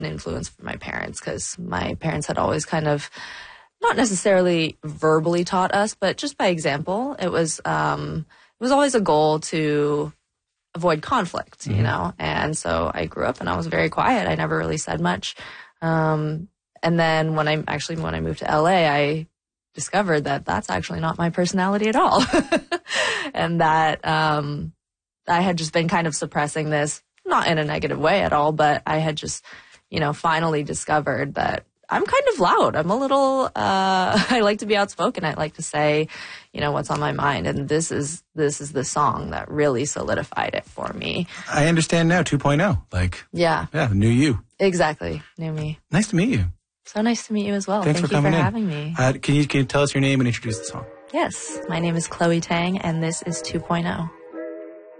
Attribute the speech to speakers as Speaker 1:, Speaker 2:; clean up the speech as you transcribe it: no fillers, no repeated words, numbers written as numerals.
Speaker 1: an influence from my parents, because my parents had always kind of not necessarily verbally taught us, but just by example. It was always a goal to avoid conflict, you know? And so I grew up and I was very quiet. I never really said much. And then when I moved to LA, I discovered that that's actually not my personality at all. And that, I had just been kind of suppressing this, not in a negative way at all, but I had just, finally discovered that I'm kind of loud. I'm a little, I like to be outspoken. I like to say, what's on my mind. And this is the song that really solidified it for me.
Speaker 2: I understand now, 2.0.
Speaker 1: Yeah,
Speaker 2: new you.
Speaker 1: Exactly. New me.
Speaker 2: Nice to meet you.
Speaker 1: So nice to meet you as well.
Speaker 2: Thanks
Speaker 1: Thank
Speaker 2: for
Speaker 1: you
Speaker 2: coming
Speaker 1: for
Speaker 2: in.
Speaker 1: having me.
Speaker 2: Can you tell us your name and introduce the song?
Speaker 1: Yes. My name is Chloe Tang, and this is 2.0.